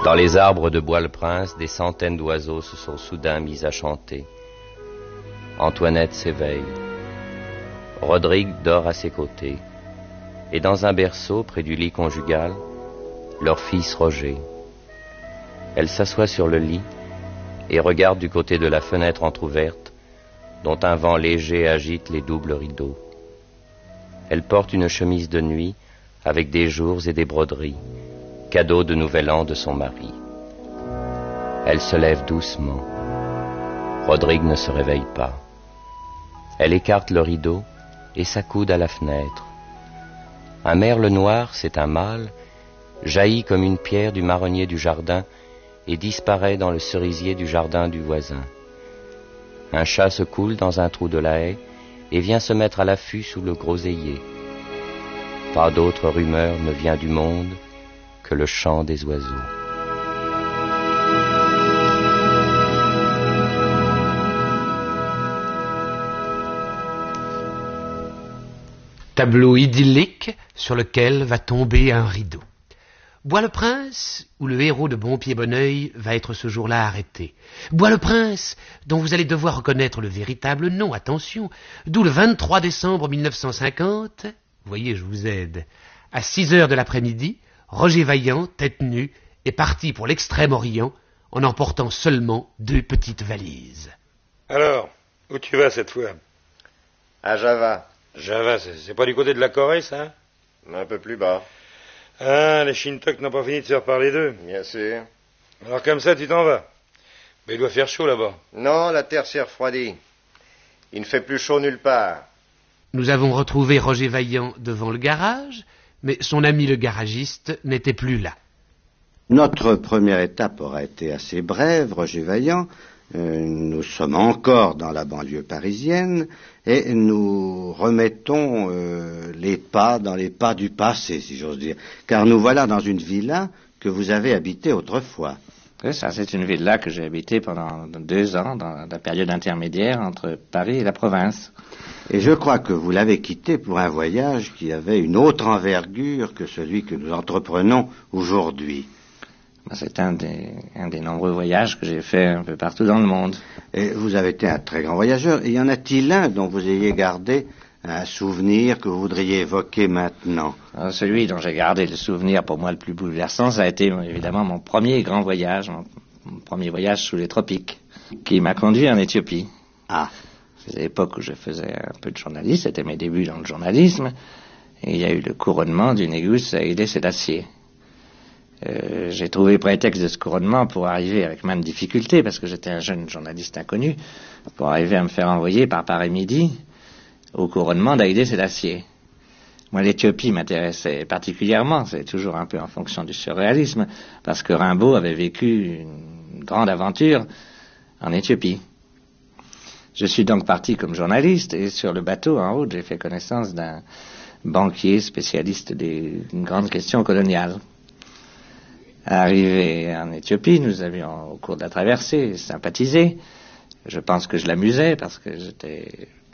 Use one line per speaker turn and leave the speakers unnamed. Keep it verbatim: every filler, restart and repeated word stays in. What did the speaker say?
Dans les arbres de Bois-le-Prince, des centaines d'oiseaux se sont soudain mis à chanter. Antoinette s'éveille. Rodrigue dort à ses côtés. Et dans un berceau, près du lit conjugal, leur fils Roger. Elle s'assoit sur le lit et regarde du côté de la fenêtre entr'ouverte, dont un vent léger agite les doubles rideaux. Elle porte une chemise de nuit avec des jours et des broderies, cadeau de nouvel an de son mari. Elle se lève doucement. Rodrigue ne se réveille pas. Elle écarte le rideau et s'accoude à la fenêtre. Un merle noir, c'est un mâle, jaillit comme une pierre du marronnier du jardin et disparaît dans le cerisier du jardin du voisin. Un chat se coule dans un trou de la haie et vient se mettre à l'affût sous le groseillier. Pas d'autre rumeur ne vient du monde que le chant des oiseaux.
Tableau idyllique sur lequel va tomber un rideau. Bois-le-Prince, où le héros de Bon-Pied-Bon-Oeil va être ce jour-là arrêté. Bois-le-Prince, dont vous allez devoir reconnaître le véritable nom, attention, d'où le vingt-trois décembre mille neuf cent cinquante, vous voyez, je vous aide, à six heures de l'après-midi, Roger Vaillant, tête nue, est parti pour l'Extrême-Orient en emportant seulement deux petites valises.
Alors, où tu vas cette fois?
À Java.
Java, c'est, c'est pas du côté de la Corée, ça?
Un peu plus bas.
Ah, les Shintok n'ont pas fini de se reparler d'eux.
Bien sûr.
Alors comme ça, tu t'en vas. Mais il doit faire chaud là-bas.
Non, la terre s'est refroidie. Il ne fait plus chaud nulle part.
Nous avons retrouvé Roger Vaillant devant le garage, mais son ami le garagiste n'était plus là.
Notre première étape aura été assez brève, Roger Vaillant. Euh, nous sommes encore dans la banlieue parisienne et nous remettons euh, les pas dans les pas du passé, si j'ose dire. Car nous voilà dans une villa que vous avez habitée autrefois.
Oui, ça, c'est une villa que j'ai habitée pendant deux ans, dans la période intermédiaire entre Paris et la province.
Et je crois que vous l'avez quittée pour un voyage qui avait une autre envergure que celui que nous entreprenons aujourd'hui.
C'est un des, un des nombreux voyages que j'ai fait un peu partout dans le monde.
Et vous avez été un très grand voyageur. Et y en a-t-il un dont vous ayez gardé un souvenir que vous voudriez évoquer maintenant?
Alors, celui dont j'ai gardé le souvenir pour moi le plus bouleversant, ça a été évidemment mon premier grand voyage, mon, mon premier voyage sous les tropiques, qui m'a conduit en Éthiopie.
Ah.
C'était l'époque où je faisais un peu de journalisme, c'était mes débuts dans le journalisme, et il y a eu le couronnement du Négus Haïlé Sélassié. Euh, j'ai trouvé prétexte de ce couronnement pour arriver avec maintes difficultés, parce que j'étais un jeune journaliste inconnu, pour arriver à me faire envoyer par Paris Midi au couronnement d'Haïlé Sélassié. Moi, l'Éthiopie m'intéressait particulièrement, c'est toujours un peu en fonction du surréalisme, parce que Rimbaud avait vécu une grande aventure en Éthiopie. Je suis donc parti comme journaliste, et sur le bateau, en route, j'ai fait connaissance d'un banquier spécialiste des grandes questions coloniales. Arrivé en Éthiopie, nous avions, au cours de la traversée, sympathisé. Je pense que je l'amusais parce que j'étais